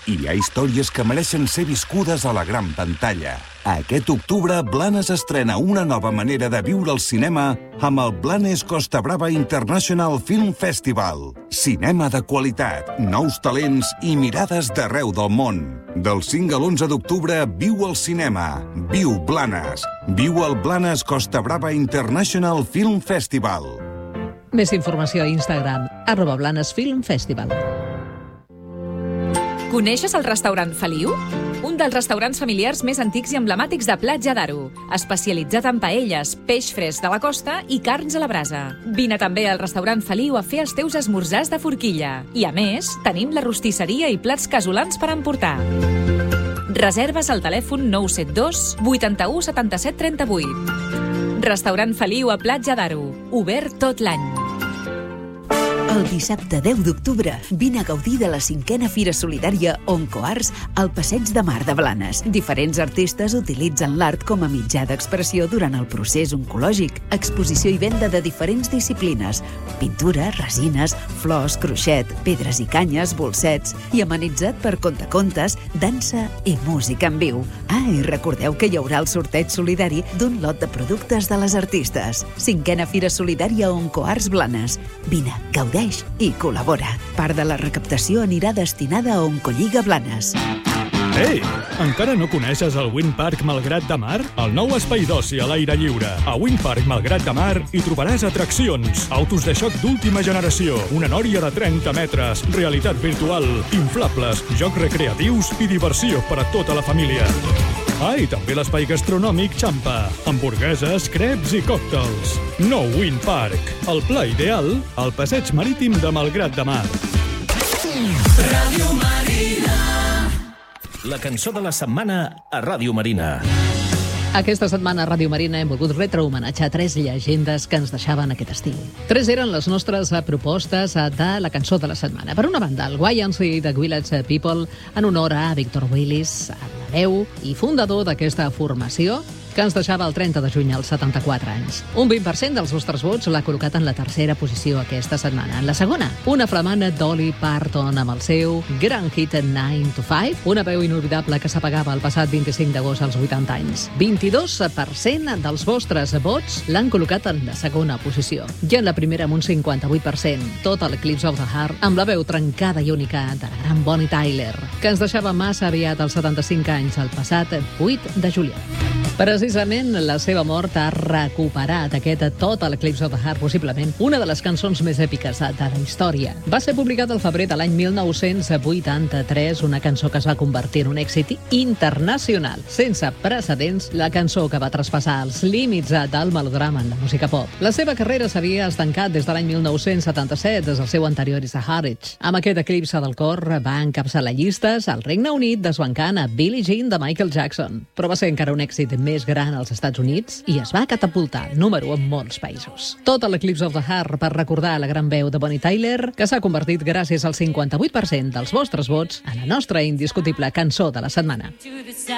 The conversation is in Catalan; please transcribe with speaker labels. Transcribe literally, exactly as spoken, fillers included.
Speaker 1: Hi ha històries que mereixen ser viscudes a la gran pantalla. Aquest octubre, Blanes estrena una nova manera de viure el cinema amb el Blanes Costa Brava International Film Festival. Cinema de qualitat, nous talents i mirades d'arreu del món. Del cinc a l'onze d'octubre, viu el cinema. Viu Blanes. Viu el Blanes Costa Brava International Film Festival.
Speaker 2: Més informació a Instagram, arroba Blanes Film Festival.
Speaker 3: Coneixes el restaurant Feliu? Un dels restaurants familiars més antics i emblemàtics de Platja d'Aro, especialitzat en paelles, peix fresc de la costa i carns a la brasa. Vine també al restaurant Feliu a fer els teus esmorzars de forquilla. I a més, tenim la rostisseria i plats casolans per emportar. Reserves al telèfon nou set dos vuitanta-u setanta-set trenta-vuit. Restaurant Feliu a Platja d'Aro, obert tot l'any.
Speaker 4: El dissabte deu d'octubre vine a gaudir de la cinquena Fira Solidària Oncoarts al Passeig de Mar de Blanes. Diferents artistes utilitzen l'art com a mitjà d'expressió durant el procés oncològic. Exposició i venda de diferents disciplines: pintura, resines, flors, croixet, pedres i canyes, bolsets, i amenitzat per contacontes, dansa i música en viu. Ah, i recordeu que hi haurà el sorteig solidari d'un lot de productes de les artistes. Cinquena Fira Solidària Oncoarts Blanes. Vine, gaudeix i col·labora. Part de la recaptació anirà destinada a Oncolliga Blanes.
Speaker 5: Ei! Encara no coneixes el Wind Park Malgrat de Mar? El nou espai d'oci a l'aire lliure. A Wind Park Malgrat de Mar hi trobaràs atraccions, autos de xoc d'última generació, una nòria de trenta metres, realitat virtual, inflables, jocs recreatius i diversió per a tota la família. Ah, i també l'espai gastronòmic Champa. Hamburgueses, creps i còctels. Nou Wind Park. El pla ideal al passeig marítim de Malgrat de Mar.
Speaker 6: Ràdio Marina.
Speaker 7: La cançó de la setmana a Ràdio Marina.
Speaker 2: Aquesta setmana a Ràdio Marina hem volgut retre homenatge a tres llegendes que ens deixaven aquest estiu. Tres eren les nostres propostes de la cançó de la setmana. Per una banda, el Y M C A de Village People, en honor a Victor Willis, a la veu i fundador d'aquesta formació, que ens deixava el trenta de juny als setanta-quatre anys. Un vint per cent dels vostres vots l'ha col·locat en la tercera posició aquesta setmana. En la segona, una flamant Dolly Parton amb el seu gran hit nine to five, una veu inolvidable que s'apagava el passat vint-i-cinc d'agost als vuitanta anys. vint-i-dos per cent dels vostres vots l'han col·locat en la segona posició. I en la primera, amb un cinquanta-vuit per cent, tot l'Eclipse of the Heart, amb la veu trencada i única de la gran Bonnie Tyler, que ens deixava massa aviat als setanta-cinc anys, el passat vuit de juliol. Precisament la seva mort ha recuperat aquest Tot l'Eclipse of the Heart, possiblement una de les cançons més èpiques de la història. Va ser publicat al febrer de l'any mil nou-cents vuitanta-tres, una cançó que es va convertir en un èxit internacional, sense precedents, la cançó que va traspassar els límits del melodrama en la música pop. La seva carrera s'havia estancat des de l'any mil nou-cents setanta-set, des del seu anterior Is a Hurricane. Amb aquest eclipse del cor va encapçalar llistes al Regne Unit, desbancant a Billie Jean de Michael Jackson. Però va ser encara un èxit més gran als Estats Units i es va catapultar número en molts països. Tot l'Eclipse of the Heart per recordar la gran veu de Bonnie Tyler, que s'ha convertit gràcies al cinquanta-vuit per cent dels vostres vots en la nostra indiscutible cançó de la setmana.